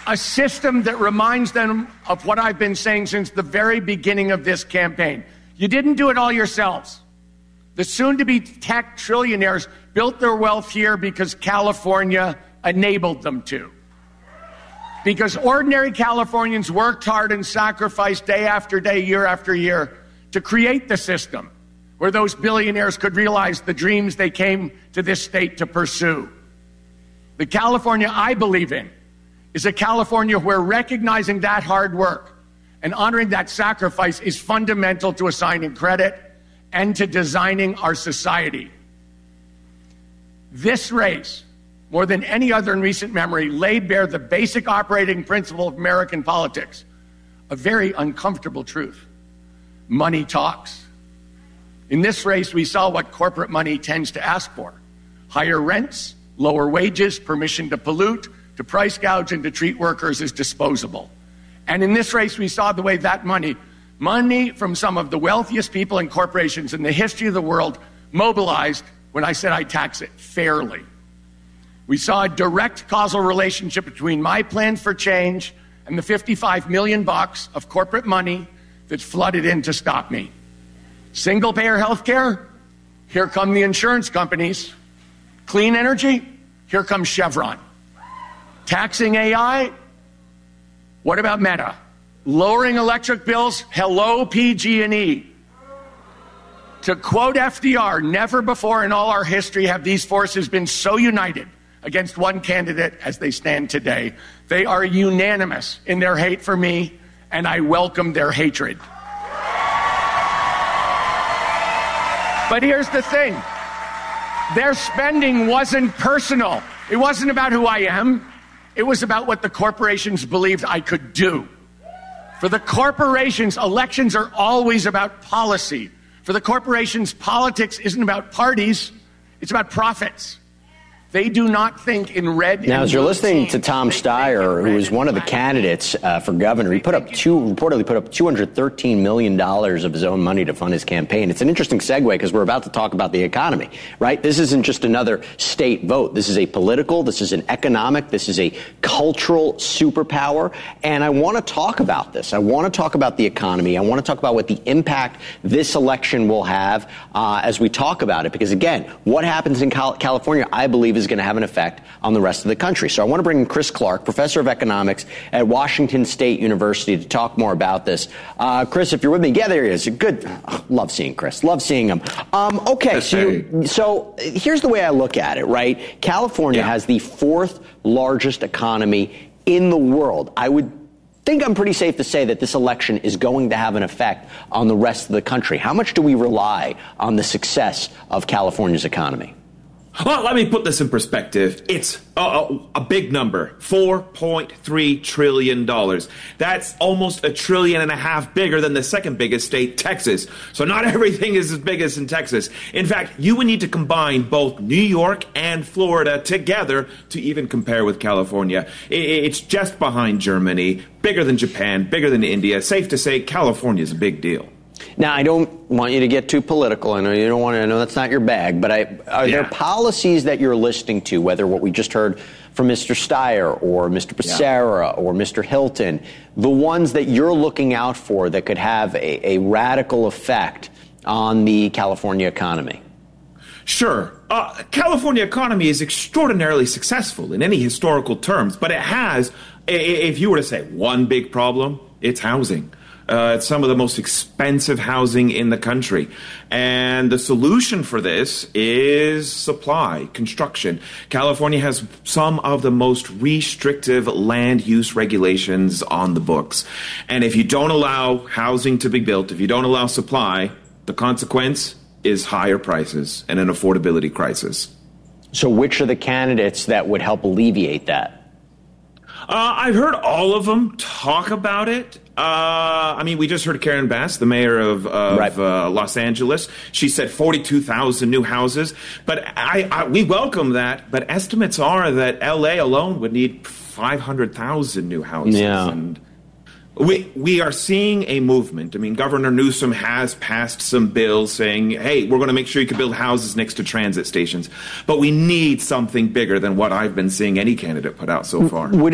a system that reminds them of what I've been saying since the very beginning of this campaign. You didn't do it all yourselves. The soon-to-be tech trillionaires built their wealth here because California enabled them to. Because ordinary Californians worked hard and sacrificed day after day, year after year, to create the system where those billionaires could realize the dreams they came to this state to pursue. The California I believe in is a California where recognizing that hard work and honoring that sacrifice is fundamental to assigning credit and to designing our society. This race, more than any other in recent memory, laid bare the basic operating principle of American politics, a very uncomfortable truth. Money talks. In this race, we saw what corporate money tends to ask for: higher rents, lower wages, permission to pollute, to price gouge, and to treat workers as disposable. And in this race, we saw the way that money from some of the wealthiest people and corporations in the history of the world, mobilized when I said I'd tax it fairly. We saw a direct causal relationship between my plan for change and the $55 million of corporate money that flooded in to stop me. Single-payer health care? Here come the insurance companies. Clean energy? Here comes Chevron. Taxing AI? What about Meta? Lowering electric bills? Hello, PG&E. To quote FDR, never before in all our history have these forces been so united against one candidate as they stand today. They are unanimous in their hate for me, and I welcome their hatred. But here's the thing. Their spending wasn't personal. It wasn't about who I am. It was about what the corporations believed I could do. For the corporations, elections are always about policy. For the corporations, politics isn't about parties. It's about profits. They do not think in red. Now, as you're listening to Tom Steyer, who is one of the candidates for governor, he reportedly put up $213 million of his own money to fund his campaign. It's an interesting segue because we're about to talk about the economy, right? This isn't just another state vote. This is a political, this is an economic, this is a cultural superpower. And I want to talk about this. I want to talk about the economy. I want to talk about what the impact this election will have as we talk about it. Because, again, what happens in California, I believe, is going to have an effect on the rest of the country. So I want to bring in Chris Clark, professor of economics at Washington State University, to talk more about this. Chris, if you're with me, yeah, there he is. Good. Love seeing Chris. Love seeing him. Okay, so here's the way I look at it, right? California has the fourth largest economy in the world. I would think I'm pretty safe to say that this election is going to have an effect on the rest of the country. How much do we rely on the success of California's economy? Well, let me put this in perspective. It's a big number, $4.3 trillion. That's almost $1.5 trillion bigger than the second biggest state, Texas. So not everything is as big as in Texas. In fact, you would need to combine both New York and Florida together to even compare with California. It's just behind Germany, bigger than Japan, bigger than India. Safe to say, California is a big deal. Now, I don't want you to get too political. I know you don't want to. I know that's not your bag. But are there policies that you're listening to, whether what we just heard from Mr. Steyer or Mr. Becerra or Mr. Hilton, the ones that you're looking out for that could have a radical effect on the California economy? Sure. California economy is extraordinarily successful in any historical terms, but it has, if you were to say one big problem, it's housing. It's some of the most expensive housing in the country. And the solution for this is supply, construction. California has some of the most restrictive land use regulations on the books. And if you don't allow housing to be built, if you don't allow supply, the consequence is higher prices and an affordability crisis. So which are the candidates that would help alleviate that? I've heard all of them talk about it. We just heard Karen Bass, the mayor of Los Angeles. She said 42,000 new houses. But we welcome that. But estimates are that L.A. alone would need 500,000 new houses. Yeah. And we are seeing a movement. I mean, Governor Newsom has passed some bills saying, hey, we're going to make sure you can build houses next to transit stations. But we need something bigger than what I've been seeing any candidate put out so far.